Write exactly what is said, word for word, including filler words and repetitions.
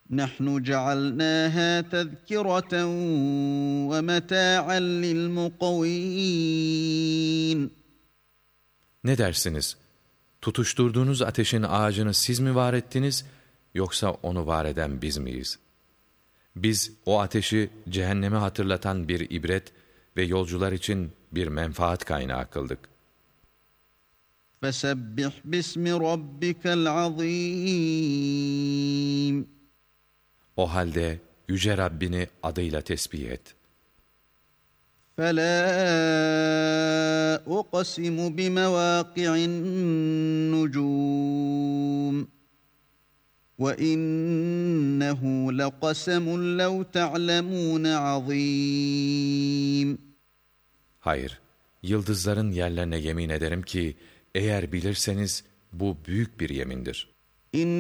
نحن جعلناها تذكرة ومتاعا للمقوين. Ne dersiniz? Tutuşturduğunuz ateşin ağacını siz mi var ettiniz, yoksa onu var eden biz miyiz? Biz o ateşi cehennemi hatırlatan bir ibret ve yolcular için bir menfaat kaynağı kıldık. فَسَبِّحْ بِاسْمِ رَبِّكَ الْعَظِيمِ. O halde Yüce Rabbini adıyla tesbih et. فَلَا أُقْسِمُ بِمَوَاقِعِ النُّجُومِ وَإِنَّهُ لَقَسَمٌ لَوْ تَعْلَمُونَ عَظِيمٌ. Hayır, yıldızların yerlerine yemin ederim ki, eğer bilirseniz bu büyük bir yemindir.